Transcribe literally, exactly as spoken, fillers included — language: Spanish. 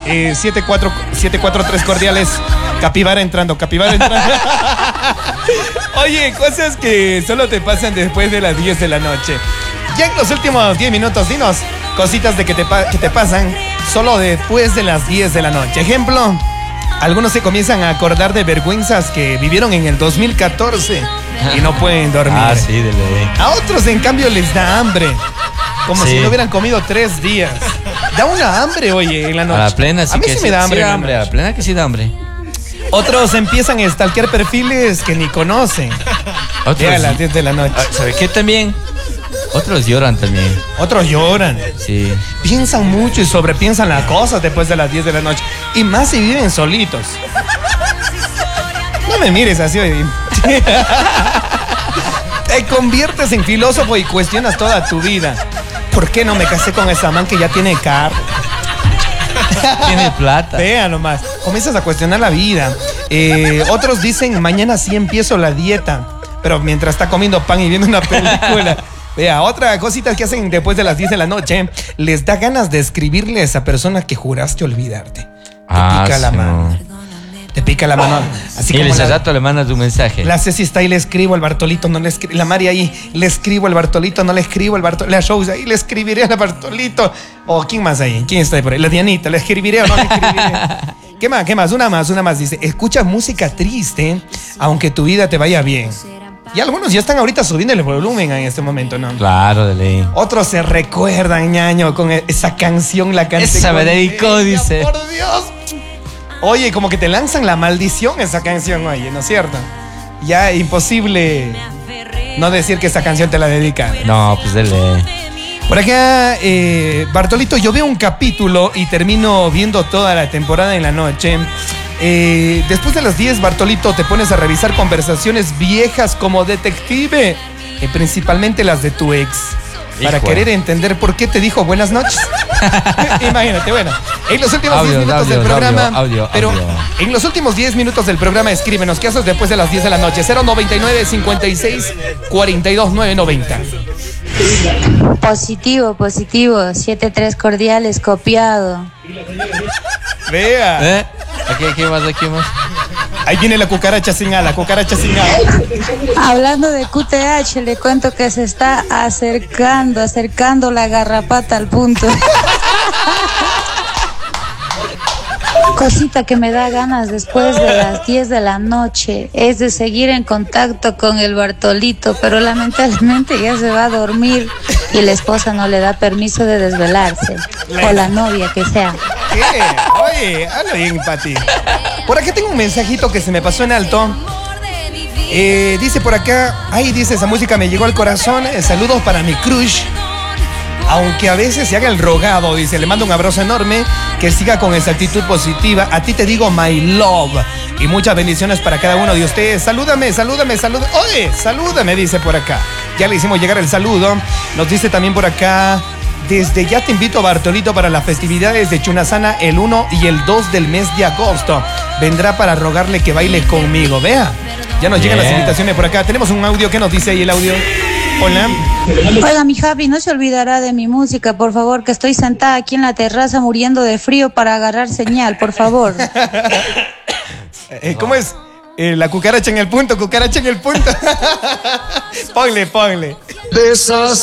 Eh, siete cuatro tres cordiales. Capibara entrando, capibara entrando. Oye, cosas que solo te pasan después de las diez de la noche. Ya en los últimos diez minutos, dinos cositas de que te, que te pasan solo después de las diez de la noche. Ejemplo, algunos se comienzan a acordar de vergüenzas que vivieron en el dos mil catorce y no pueden dormir. Ah, sí, de ley. A otros, en cambio, les da hambre. Como sí. si no hubieran comido tres días. Da una hambre, oye, en la noche. A la plena sí a mí que sí me da hambre. Sí da hambre, a la plena que sí da hambre. Otros empiezan a stalkear perfiles que ni conocen. Otros, a las diez de la noche. ¿Sabes qué también? Otros lloran también. Otros lloran. Sí. Piensan mucho y sobrepiensan las cosas después de las diez de la noche. Y más si viven solitos. No me mires así, oye. Te conviertes en filósofo y cuestionas toda tu vida. ¿Por qué no me casé con esa man que ya tiene carro? Tiene plata. Vea nomás. Comienzas a cuestionar la vida. Eh, otros dicen, mañana sí empiezo la dieta. Pero mientras está comiendo pan y viendo una película. Vea, otra cosita que hacen después de las diez de la noche. Les da ganas de escribirle a esa persona que juraste olvidarte. Te ah, pica sí, la mano. No. Te pica la mano. Así y como ese la, rato le mandas un mensaje. La Ceci está ahí, le escribo al Bartolito, no le escribo. La Mari ahí, le escribo al Bartolito, no le escribo al Bartolito. La Rose ahí, le escribiré al Bartolito. O, ¿quién más ahí? ¿Quién está ahí por ahí? La Dianita, ¿le escribiré o no le escribiré? ¿Qué más? ¿Qué más? Una más, una más. Dice, escucha música triste, aunque tu vida te vaya bien. Y algunos ya están ahorita subiendo el volumen en este momento, ¿no? Claro, de ley. Otros se recuerdan, ñaño, con esa canción, la canción. Esa me dedicó, dice. Por Dios. Oye, como que te lanzan la maldición esa canción, oye, ¿no es cierto? Ya imposible no decir que esa canción te la dedican. No, pues dele. Por acá, eh, Bartolito, yo veo un capítulo y termino viendo toda la temporada en la noche. Eh, después de las diez, Bartolito, te pones a revisar conversaciones viejas como detective, eh, principalmente las de tu ex. Para Hijo. querer entender por qué te dijo buenas noches. Imagínate, bueno, en los últimos diez minutos audio, del programa, audio, audio, pero audio. en los últimos diez minutos del programa, escríbenos qué haces después de las diez de la noche. cero noventa y nueve, cincuenta y seis, cuarenta y dos, nueve noventa. Positivo, positivo, siete tres cordiales, copiado. Vea. ¿Eh? Aquí, aquí más, aquí más. Ahí viene la cucaracha sin ala, cucaracha sin ala. Hablando de Q T H, le cuento que se está acercando, acercando la garrapata al punto. Cosita que me da ganas después de las diez de la noche es de seguir en contacto con el Bartolito, pero lamentablemente ya se va a dormir y la esposa no le da permiso de desvelarse, o la novia que sea. ¿Qué? Oye, habla bien, Pati. Por acá tengo un mensajito que se me pasó en alto. Eh, dice por acá, ay, dice, esa música me llegó al corazón. Eh, saludos para mi crush. Aunque a veces se haga el rogado, dice, le mando un abrazo enorme, que siga con esa actitud positiva. A ti te digo my love. Y muchas bendiciones para cada uno de ustedes. Salúdame, salúdame, salúdame. Oye, salúdame, dice por acá. Ya le hicimos llegar el saludo. Nos dice también por acá, desde ya te invito, Bartolito, para las festividades de Chunasana el uno y el dos del mes de agosto. Vendrá para rogarle que baile conmigo. Vea, ya nos llegan las invitaciones por acá. Tenemos un audio. ¿Qué nos dice ahí el audio? Hola. Oiga, mi Javi, no se olvidará de mi música, por favor, que estoy sentada aquí en la terraza muriendo de frío para agarrar señal, por favor. eh, ¿Cómo es? Eh, la cucaracha en el punto, cucaracha en el punto. Ponle, ponle.